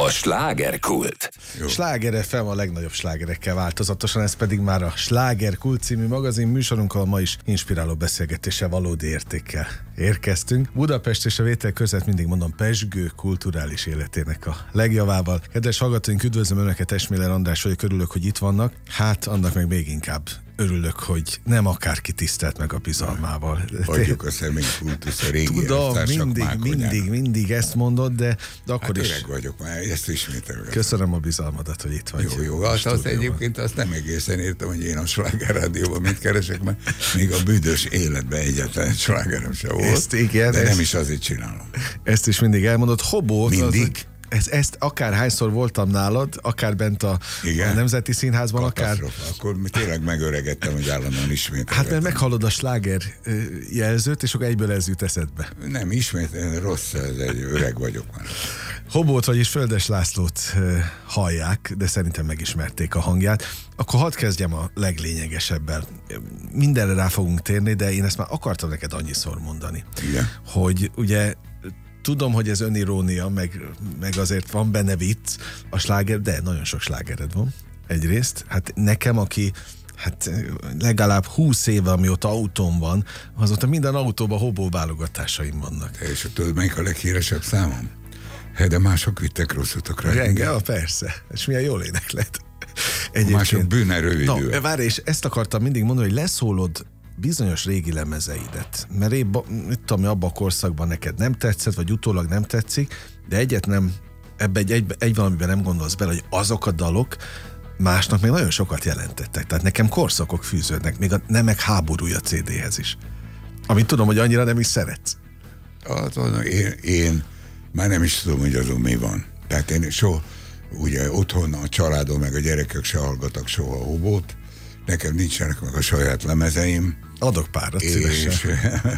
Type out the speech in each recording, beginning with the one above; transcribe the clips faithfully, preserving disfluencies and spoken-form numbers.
slágerkult. Sláger ef em a legnagyobb slágerekkel változatosan, ez pedig már a Slágerkult című magazin műsorunkkal ma is inspiráló beszélgetése valódi értékkel érkeztünk. Budapest és a vétel között mindig mondom pezsgő kulturális életének a legjavával. Kedves hallgatóink, üdvözlöm Önöket, Esméler András vagyok, örülök, hogy itt vannak. Hát annak meg még inkább örülök, hogy nem akárki tisztelt meg a bizalmával. Hagyjuk a személy kultusz a régi Tudom, mindig, mindig, mindig ezt mondod, de, de akkor hát is... öreg vagyok már, ezt ismételem. Köszönöm a bizalmadat, hogy itt vagy. Jó, jó. Azt, azt egyébként azt nem egészen értem, hogy én a Sláger Rádióban mit keresek, mert még a büdös életben egyetlen slágerem sem volt. Ezt igen, de ezt, nem is azért csinálom. Ezt is mindig elmondod. Hobó. Mindig? Az, ezt, ezt akár hányszor voltam nálad, akár bent a, a Nemzeti Színházban, akár... Akkor tényleg megöregedtem, hogy állandóan ismételgetem. Hát mert meghallod a sláger jelzőt, és akkor egyből ez jut eszedbe. Nem, ismét rossz, ez egy öreg vagyok már. Hobót, vagyis Földes Lászlót hallják, de szerintem megismerték a hangját. Akkor hadd kezdjem a leglényegesebbel. Mindenre rá fogunk térni, de én ezt már akartam neked annyiszor mondani. Igen. Hogy ugye tudom, hogy ez önirónia, meg, meg azért van benne vicc a sláger, de nagyon sok slágered van egyrészt. Hát nekem, aki hát legalább húsz éve, amióta autóm van, azóta minden autóban Hobó válogatásaim vannak. És tudod, melyik a leghíresebb számom? He, de mások vittek rossz utakra. Renge, persze. És milyen jól éneklet. Mások bűne rövidül. Na, várj, és ezt akartam mindig mondani, hogy leszólod bizonyos régi lemezeidet. Mert én, mit tudom, abban a korszakban neked nem tetszett, vagy utólag nem tetszik, de egyet nem, ebbe egy, egy, egy valamiben nem gondolsz bele, hogy azok a dalok másnak még nagyon sokat jelentettek. Tehát nekem korszakok fűződnek, még a Nemek háborúja cé déhez is. Amit tudom, hogy annyira nem is szeretsz. Az, az, én, én már nem is tudom, hogy azon mi van. Tehát én soha, ugye otthon a családom meg a gyerekek se hallgattak soha Hobót, nekem nincsenek meg a saját lemezeim. Adok párat szívesen.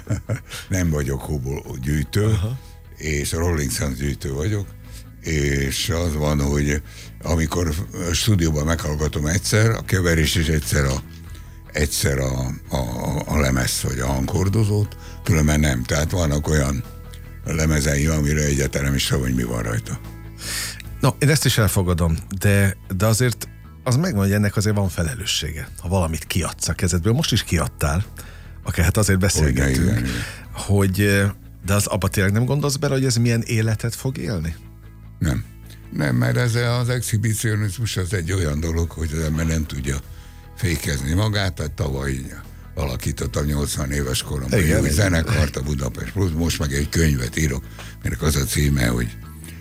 Nem vagyok Hobó gyűjtő, aha. És Rolling Stones gyűjtő vagyok, és az van, hogy amikor a stúdióban meghallgatom egyszer, a keverés is egyszer a, egyszer a, a, a lemez vagy a hanghordozót, különben nem. Tehát vannak olyan lemezeim, amire egyáltalán nem is tudom, hogy mi van rajta. No, én ezt is elfogadom, de, de azért az megvan, hogy ennek azért van felelőssége, ha valamit kiadsz a kezedből. Most is kiadtál, akár hát azért beszélgetünk, hogy, hogy de az abba tényleg nem gondolsz bele, hogy ez milyen életet fog élni? Nem. Nem, mert ez az exhibicionizmus az egy olyan dolog, hogy az ember nem tudja fékezni magát, tehát tavaly alakítottam nyolcvan éves koromban egy zenekart, a Budapest Plus, most meg egy könyvet írok, mert az a címe, hogy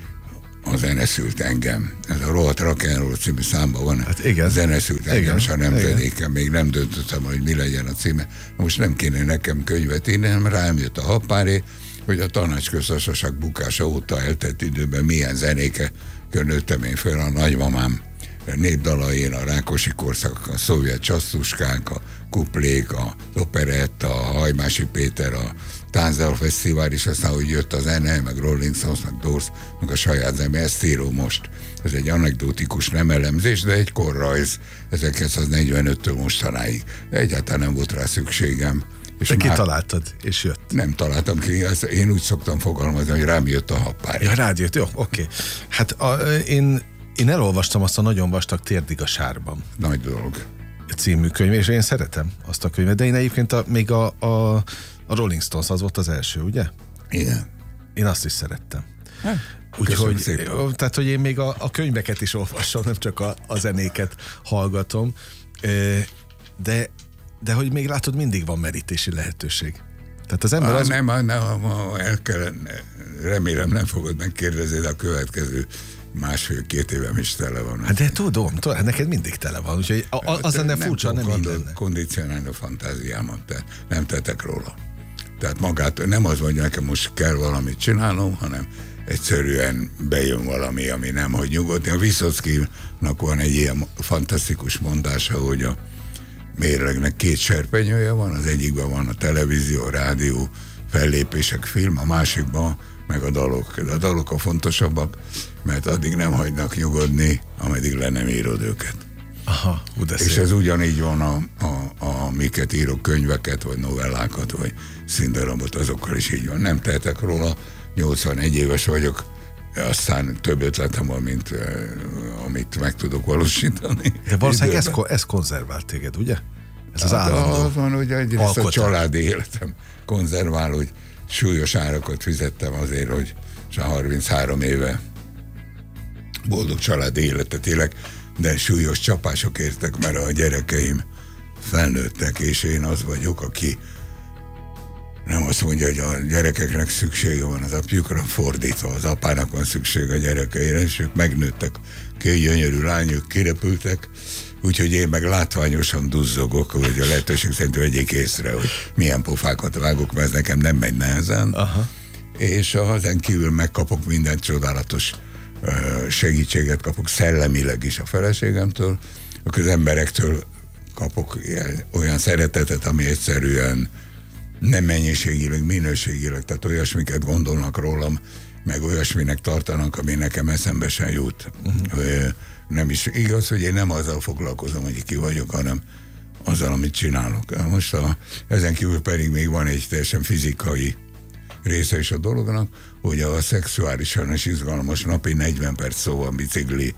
A zene szült engem. Ez a Rohadt Rock'n'Roll című számban van. Hát igen. A zene szült engem, és a nemzedéken még nem döntöttem, hogy mi legyen a címe. Most nem kéne nekem könyvet írni, hanem rám jött a happáré, hogy a Tanácsköztársaság bukása óta eltett időben milyen zenéke nőttem én föl, a nagymamám népdalain, a Rákosi korszak, a szovjet csasztuskánk, a kuplék, a operett, a Hajmási Péter, a Tánzal Fesztivál, és aztán, hogy jött a zene, meg Rolling Stones, meg Doors, meg a saját zene, ezt írom most. Ez egy anekdotikus, nem elemzés, de egy korrajz ezerkilencszáznegyvenöttől mostanáig. De egyáltalán nem volt rá szükségem. És te kitaláltad, és jött. Nem találtam ki, ezt én úgy szoktam fogalmazni, hogy rám jött a happári. Ja, rád jött, jó, oké. Okay. Hát a, én, én elolvastam azt a Nagyon vastag térdig a sárban. Nagy dolog. Című könyv, és én szeretem azt a könyvet, de én egyébként a, még a, a, a Rolling Stones az volt az első, ugye? Igen. Én azt is szerettem. Úgyhogy, tehát, hogy én még a, a könyveket is olvasom, nem csak a, a zenéket hallgatom, de de hogy még látod, mindig van merítési lehetőség. Tehát az ember ah, az... Nem, nem, nem, el kell, remélem nem fogod megkérdezni, de a következő másfél-két évem is tele van. Hát de tudom, tudom, hát neked mindig tele van, úgyhogy a, a, az lenne furcsa, nem így lenne. Kondicionálni a fantáziámat, tehát nem tettek róla. Tehát magát, nem az, hogy nekem most kell valamit csinálnom, hanem egyszerűen bejön valami, ami nem hagy nyugodni. A Viszockinak van egy ilyen fantasztikus mondása, hogy a mérlegnek két serpenyője van, az egyikben van a televízió, a rádió, fellépések, film, a másikban meg a dalok. De a dalok a fontosabbak, mert addig nem hagynak nyugodni, ameddig le nem írod őket. Aha, és ez ugyanígy van a, a, a miket írok, könyveket, vagy novellákat, vagy színdarabot, azokkal is így van. Nem tehetek róla, nyolcvanegy éves vagyok, aztán több ötletem van, mint uh, amit meg tudok valósítani. De valószínűleg ez, ez konzervált téged, ugye? Ez az hát állandó az van, hogy egyrészt a családi életem konzervál, hogy súlyos árakat fizettem azért, hogy harminchárom éve boldog családi életet élek, de súlyos csapások értek, mert a gyerekeim felnőttek, és én az vagyok, aki nem azt mondja, hogy a gyerekeknek szüksége van az apjukra, fordítva, az apának van szüksége a gyerekeire, és ők megnőttek, két gyönyörű lányok kirepültek, úgyhogy én meg látványosan duzzogok, hogy a lehetőség szerint vegyék észre, hogy milyen pofákat vágok, mert ez nekem nem megy nehezen. Aha. És ezen kívül megkapok minden csodálatos segítséget, kapok szellemileg is a feleségemtől, akkor az emberektől kapok ilyen, olyan szeretetet, ami egyszerűen nem mennyiségileg, minőségileg, tehát olyasmiket gondolnak rólam, meg olyasminek tartanak, ami nekem eszembe sem jut. Uh-huh. Nem is igaz, hogy én nem azzal foglalkozom, hogy ki vagyok, hanem azzal, amit csinálok. Most a, ezen kívül pedig még van egy teljesen fizikai része is a dolognak, hogy a szexuálisan és izgalmas napi negyven perc szóval bicikli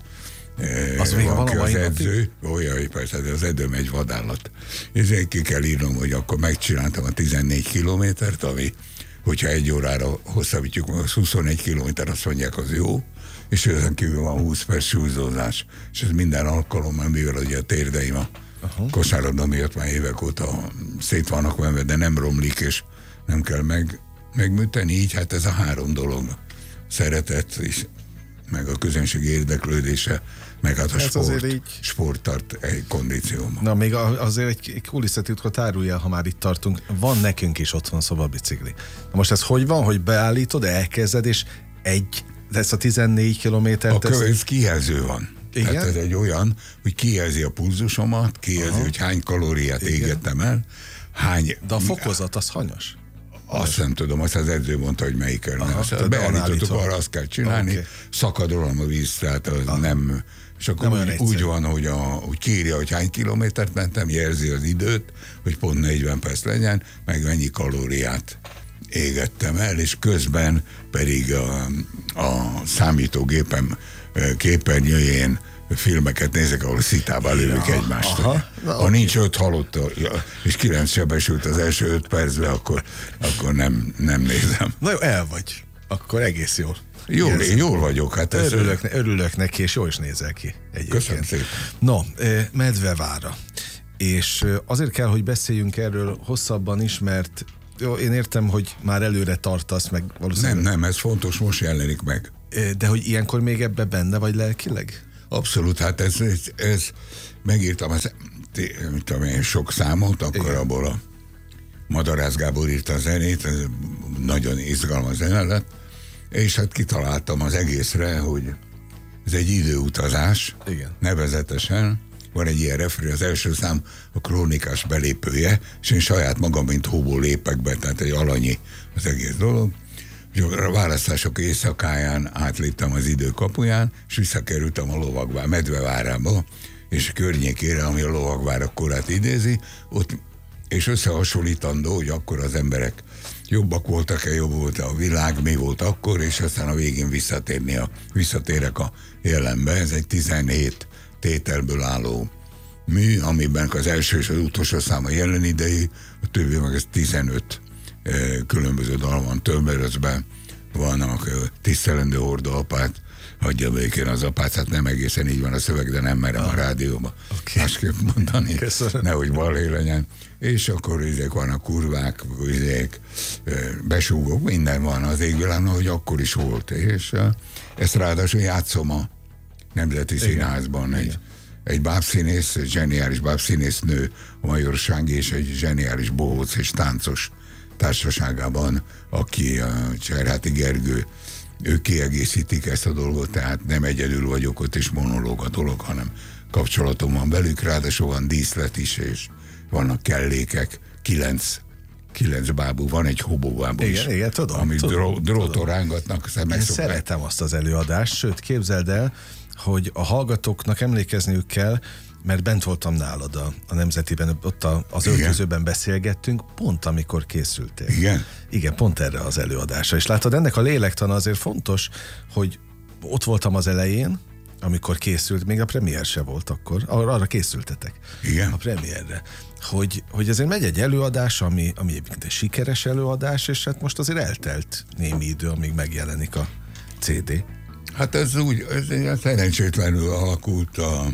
az még van ki az edző, olyan, persze, de az edzőm egy vadállat. Ezért ki kell írnom, hogy akkor megcsináltam a tizennégy kilométert, ami, hogyha egy órára hosszabbítjuk, az huszonegy kilométer, azt mondják, az jó, és ezen kívül van húsz perc súlyzózás, és ez minden alkalommal, mivel ugye a térdeim a uh-huh. kosárlabda miatt már évek óta szét vannak venve, de nem romlik, és nem kell meg, megműteni, így hát ez a három dolog, szeretet, és meg a közönség érdeklődése, meg hát a ez sport, így... sport tart egy kondícióban. Na, még azért egy kulisszatitkot árulja, ha már itt tartunk. Van nekünk is otthon szobabicikli. Na most ez hogy van, hogy beállítod, elkezded, és egy, ez a tizennégy kilométert... A követ kijelző van. Igen? Tehát ez egy olyan, hogy kijelzi a pulzusomat, kijelzi, aha. hogy hány kalóriát igen. égettem el, hány... De a fokozat az hanyas? Azt nem tudom, azt az edző mondta, hogy melyikkel nem. Beállítottuk, arra azt kell csinálni, okay. szakad rólam a víz, tehát az ah. nem... És akkor nem úgy, úgy van, hogy, a, hogy kírja, hogy hány kilométert mentem, jelzi az időt, hogy pont negyven perc legyen, meg mennyi kalóriát égettem el, és közben pedig a, a számítógépem képernyőjén filmeket nézek, ahol szitában lövik ja, egymást. Aha, na, ha okay. nincs öt halott, és kilenc sebesült az első öt percben, akkor, akkor nem, nem nézem. Na jó, el vagy. Akkor egész jól. Jól, én jól vagyok. Hát ez örülök, örülök neki, és jól is nézel ki egyébként. Köszönöm szépen. No, Medvevára. És azért kell, hogy beszéljünk erről hosszabban is, mert jó, én értem, hogy már előre tartasz, meg valószínűleg... Nem, nem, ez fontos, most jelenik meg. De hogy ilyenkor még ebbe benne vagy lelkileg? Abszolút, hát ez, ez, ez megírtam az, mit tudom én, sok számot, akkor igen. abból a Madarász Gábor írta a zenét, ez nagyon izgalmas zene lett, és hát kitaláltam az egészre, hogy ez egy időutazás, igen. nevezetesen, van egy ilyen refré, az első szám a krónikás belépője, és én saját magam, mint hóból lépek be, tehát egy alanyi az egész dolog. A választások éjszakáján átléptem az idő kapuján, és visszakerültem a Lovagvár, Medvevárába, és a környékére, ami a Lovagvárak korát idézi, ott, és összehasonlítandó, hogy akkor az emberek jobbak voltak-e, jobb volt a világ, mi volt akkor, és aztán a végén visszatérni a, visszatérek a jelenbe. Ez egy tizenhét tételből álló mű, amiben az első és az utolsó szám a jelen idei, a többi meg ez tizenöt eh, különböző dal van, többörözben vannak, eh, tisztelendő hordó apát, hagyja békén az apát, hát nem egészen így van a szöveg, de nem merem ah. a rádióba okay. másképp mondani, köszönöm. Nehogy balhé legyen. És akkor izék vannak kurvák, izék, besúgok, minden van az égvilágon, hogy akkor is volt. És ezt ráadásul játszom a Nemzeti igen. Színházban. Egy, egy bábszínész, egy zseniális bábszínész nő, a Majorság, és egy zseniális bohóc és táncos társaságában, aki a Cserháti Gergő, ők kiegészítik ezt a dolgot, tehát nem egyedül vagyok ott, és monológ a dolog, hanem kapcsolatom van velük, ráadásul van díszlet is, és vannak kellékek, kilenc, kilenc bábú, van egy hobóbábú is, igen, igen, tudom, amit tudom, dróton tudom. rángatnak. Én szeretem azt az előadást, sőt képzeld el, hogy a hallgatóknak emlékezniük kell, mert bent voltam nálad a, a Nemzetiben, ott a, az öltözőben beszélgettünk, pont amikor készültél. Igen? Igen, pont erre az előadásra. És látod, ennek a lélektana azért fontos, hogy ott voltam az elején, amikor készült, még a premier se volt akkor, arra készültetek. Igen. A premierre. Hogy, hogy ezért megy egy előadás, ami, ami egyébként egy sikeres előadás, és hát most azért eltelt némi idő, amíg megjelenik a cé dé. Hát ez úgy, ez szerencsétlenül alakult a...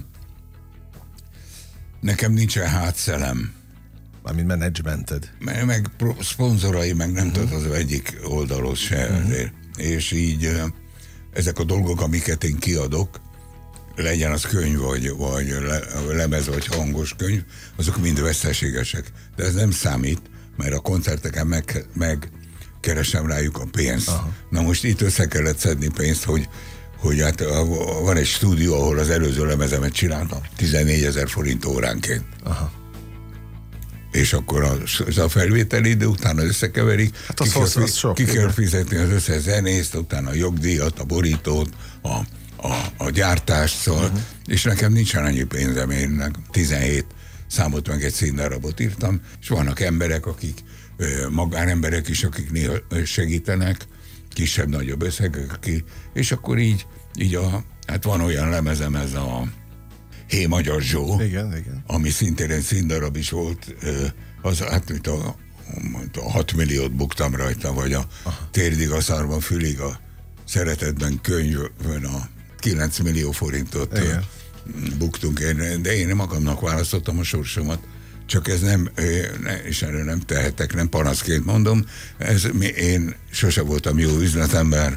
Nekem nincsen hátszelem. Mármint menedzsmented. Meg, meg szponzorai, meg nem uh-huh. tudod az egyik oldalon se. Uh-huh. Azért. És így ezek a dolgok, amiket én kiadok, legyen az könyv, vagy, vagy le, lemez, vagy hangos könyv, azok mind veszteségesek. De ez nem számít, mert a koncerteken meg, megkeresem rájuk a pénzt. Aha. Na most itt össze kellett szedni pénzt, hogy, hogy hát van egy stúdió, ahol az előző lemezemet csináltam, tizennégyezer forint óránként. Aha. És akkor az a felvételi idő, utána összekeverik, hát ki, kell, az sok, ki kell fizetni az összes zenészt, utána a jogdíjat, a borítót, a, a, a gyártást, szóval, uh-huh. és nekem nincsen annyi pénzem, én tizenhét számot meg egy színdarabot írtam, és vannak emberek, akik magánemberek is, akik néha segítenek, kisebb-nagyobb összegek, aki, és akkor így, így a, hát van olyan lemezem, ez a Hé Magyar Zsó, igen, igen. ami szintén egy színdarab is volt, az hát mint a, a hat milliót buktam rajta, vagy a Aha. Térdig a szárban fülig a Szeretetben könyvön a kilenc millió forintot igen. buktunk, én, de én magamnak választottam a sorsomat, csak ez nem, és erről nem tehetek, nem panaszként mondom, ez, én sose voltam jó üzletember,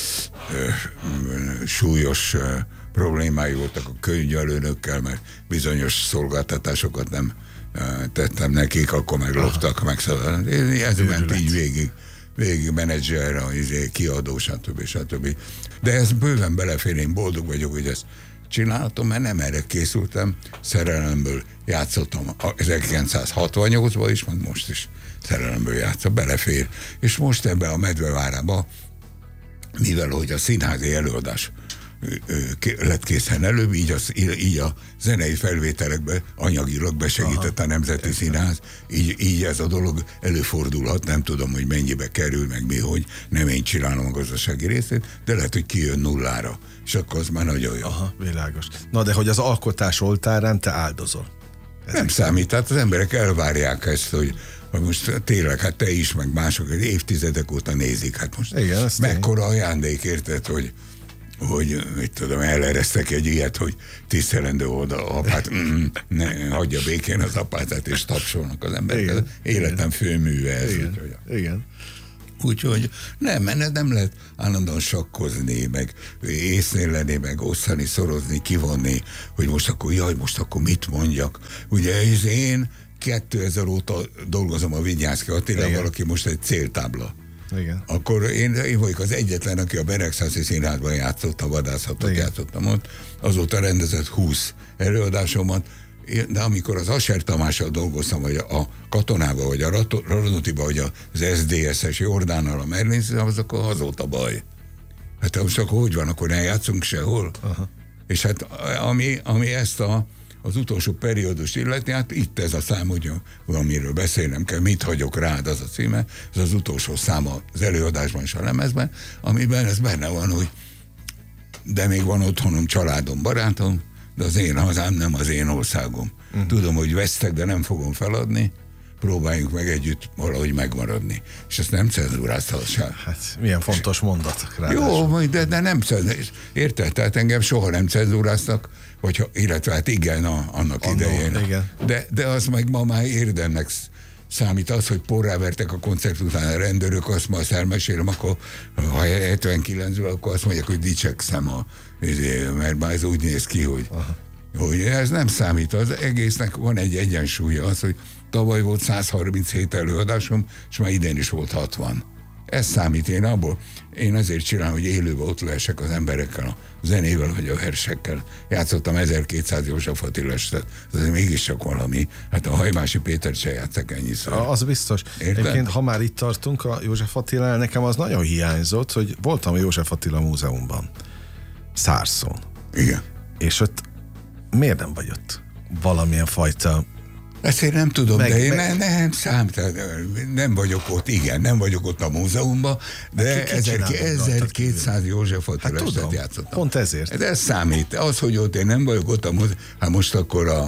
súlyos problémái voltak a könyvelőnökkel, mert bizonyos szolgáltatásokat nem tettem nekik, akkor megloptak, meg szóval. Ez ment így végig, végig menedzser, kiadó, stb. stb. De ez bőven belefér, én boldog vagyok, hogy ezt csináltam, mert nem erre készültem, szerelemből játszottam ezerkilencszázhatvannyolcban is, meg most is szerelemből játszom, belefér. És most ebbe a Medvevárába, mivel hogy a színházi előadás lett készen előbb, így, az, így a zenei felvételekbe anyagilag besegített a Nemzeti Aha, Színház, így, így ez a dolog előfordulhat, nem tudom, hogy mennyibe kerül, meg mi, hogy nem én csinálom a gazdasági részét, de lehet, hogy kijön nullára, és akkor az már nagyon jó. Aha, világos. Na de hogy az alkotás oltárán te áldozol. Ez nem számít, tehát az emberek elvárják ezt, hogy most tényleg, hát te is, meg mások, évtizedek óta nézik, hát most igen, mekkora ajándék, érted, hogy hogy, mit tudom, eleresztek egy ilyet, hogy tisztelendő oda apát, mm, ne, hagyja békén az apátát, és tapsolnak az emberek. Igen, életem főműve ez. Igen, úgyhogy, igen. Úgyhogy nem, mert nem lehet állandóan sakkozni, meg észnél lenni, meg osztani, szorozni, kivonni, hogy most akkor, jaj, most akkor mit mondjak. Ugye ez én kétezer óta dolgozom a Vinyánszky Attilával, aki most egy céltábla. Igen. Akkor én, én vagyok az egyetlen, aki a Beregszászi Színházban játszott, a vadászatot Igen. játszottam ott, azóta rendezett húsz előadásomat, de amikor az Asser Tamással dolgoztam, vagy a Katonával, vagy a Radnótiba, vagy az es dé es-es Jordánnal, a Merlin, azok azóta baj. Hát most akkor hogy van, akkor ne játszunk sehol? Aha. És hát ami, ami ezt a az utolsó periódust illeti, hát itt ez a szám, hogy valamiről beszélnem kell, mit hagyok rád, az a címe, ez az utolsó száma az előadásban és a lemezben, amiben ez benne van, hogy de még van otthonom, családom, barátom, de az én hazám nem az én országom. Uh-huh. Tudom, hogy vesztek, de nem fogom feladni, próbáljunk meg együtt valahogy megmaradni. És ezt nem cenzúráztassák. Hát milyen fontos mondat. Ráadásul. Jó, de, de nem cenzúráztak. Érted? Tehát engem soha nem cenzúráztak, vagy, illetve hát igen, a, annak Annó, idején. Igen. De, de az meg ma már érdemnek számít az, hogy porrávertek a koncert után a rendőrök, azt ma azt elmesélem, akkor ha hetvenkilencben, akkor azt mondják, hogy dicsekszem, a, mert már ez úgy néz ki, hogy, hogy ez nem számít. Az egésznek van egy egyensúlya, az, hogy tavaly volt száz harminchét előadásom, és már idén is volt hatvan. Ez számít, én abból, én azért csinálom, hogy élőben ott lehessek az emberekkel, a zenével, vagy a versekkel. Játszottam ezerkétszáz József Attila estet, ez mégiscsak valami. Hát a Hajmási Péter se játszak ennyiszer. Az biztos. Egyébként, ha már itt tartunk a József Attilánál, nekem az nagyon hiányzott, hogy voltam a József Attila Múzeumban, Szárszón. Igen. És ott miért nem vagy ott? valamilyen fajta... Ezt én nem tudom, meg, de én meg... ne, nem számít, nem vagyok ott, igen, nem vagyok ott a múzeumban, de ezerkétszáz József Attila hát, estet játszottam. Pont ezért. De ez számít. Az, hogy ott én nem vagyok ott a múzeumban, hát most akkor a,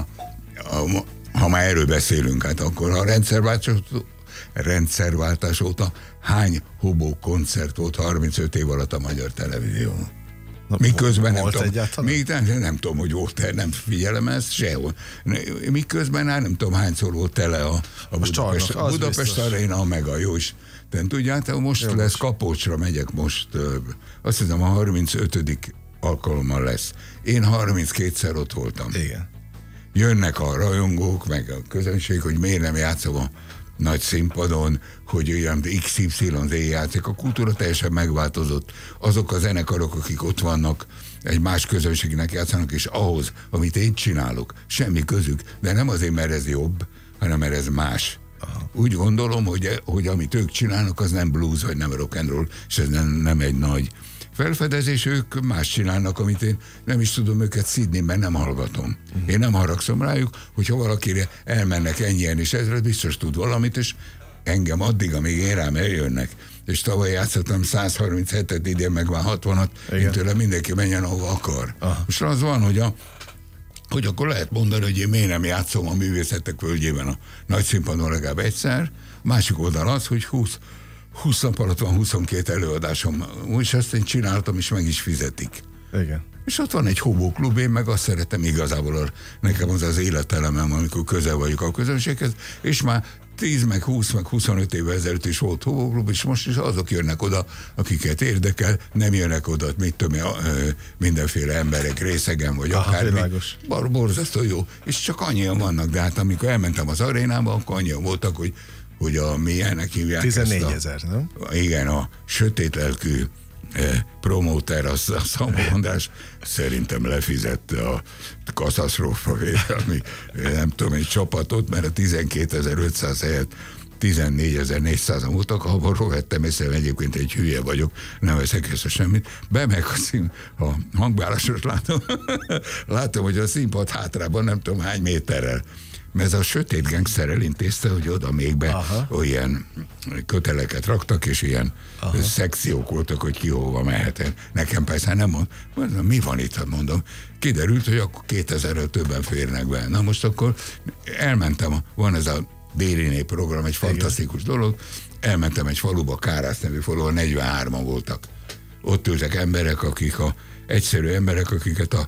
a, ha már erről beszélünk, hát akkor a rendszerváltás, rendszerváltás óta hány hobó koncert volt harmincöt év alatt a magyar televízión? Miközben nem tudom, még nem, nem tudom, hogy volt, nem figyelem ezt sehol. Miközben hát nem tudom, hányszor volt tele a, a Budapest, a Budapest Aréna, meg a jó is. De tudjátok, most jó, lesz Kapocsra, megyek most, azt hiszem a harmincötödik alkalommal lesz. Én harminckétszer ott voltam. Igen. Jönnek a rajongók, meg a közönség, hogy miért nem játszom a nagy színpadon, hogy olyan iksz ipszilon zé játszik. A kultúra teljesen megváltozott. Azok a zenekarok, akik ott vannak, egy más közönségnek játszanak, és ahhoz, amit én csinálok, semmi közük, de nem azért, mert ez jobb, hanem mert ez más. Aha. Úgy gondolom, hogy, hogy amit ők csinálnak, az nem blues, vagy nem rock and roll, és ez nem, nem egy nagy felfedezés, ők más csinálnak, amit én nem is tudom őket szidni, mert nem hallgatom. Uh-huh. Én nem haragszom rájuk, hogyha valakire elmennek ennyien, és ezre biztos tud valamit, és engem addig, amíg én rám eljönnek, és tavaly játszottam száz harminchetet, idén meg van hatvanat, én tőle mindenki menjen, ahova akar. Aha. Most az van, hogy, a, hogy akkor lehet mondani, hogy én miért nem játszom a művészetek völgyében a nagy színpadon legalább egyszer, másik oldal az, hogy húsz húsz nap alatt van huszonkét előadásom, és ezt én csináltam, és meg is fizetik. Igen. És ott van egy hobóklub, én meg azt szeretem igazából, a, nekem az az életelemem, amikor közel vagyok a közönséghez, és már tíz, meg húsz, meg huszonöt évvel ezelőtt is volt hobóklub, és most is azok jönnek oda, akiket érdekel, nem jönnek oda, mit tudom, mindenféle emberek részegen, vagy aha, akármi. Bar- borzasztó jó. És csak annyian vannak, de hát amikor elmentem az arénába, akkor annyian voltak, hogy hogy a milyennek hívják tizennégy ezer, nem? Igen, a sötét lelkű eh, promóter, az a Szabó András szerintem lefizette a katasztrófa védelmi, nem tudom, egy csapatot, mert a tizenkétezer-ötszáz helyett tizennégyezer-négyszázan voltak, ahol rovettem, észre egyébként egy hülye vagyok, nem veszek észre semmit. Bemek a, szín, a hangbálásot látom, látom, hogy a színpad hátrában nem tudom hány méterrel. Mert ez a sötét gangster elintézte, hogy oda még be olyan köteleket raktak, és ilyen aha. szekciók voltak, hogy ki hova mehet. Nekem persze nem mond, mondom, mi van itt, mondom. Kiderült, hogy akkor kétezerről többen férnek be. Na most akkor elmentem, van ez a Déli program, egy fantasztikus dolog, elmentem egy faluba, Kárász nevű faluba, negyvenhárman voltak. Ott ültek emberek, akik a egyszerű emberek, akiket a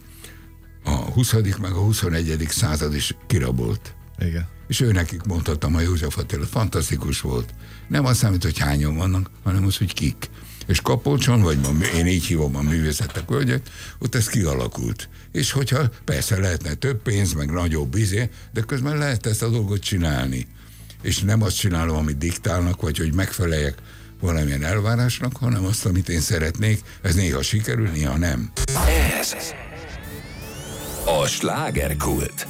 a huszadik meg a huszonegyedik század is kirabolt. Igen. És ő nekik mondhattam, a József Attila, fantasztikus volt. Nem azt számít, hogy hányan vannak, hanem az, hogy kik. És Kapolcson, vagy ma, én így hívom a művészetek völgyet, ott ez kialakult. És hogyha persze lehetne több pénz, meg nagyobb izé, de közben lehet ezt a dolgot csinálni. És nem azt csinálom, amit diktálnak, vagy hogy megfeleljek valamilyen elvárásnak, hanem azt, amit én szeretnék. Ez néha sikerül, néha nem. Ez a slágerkult.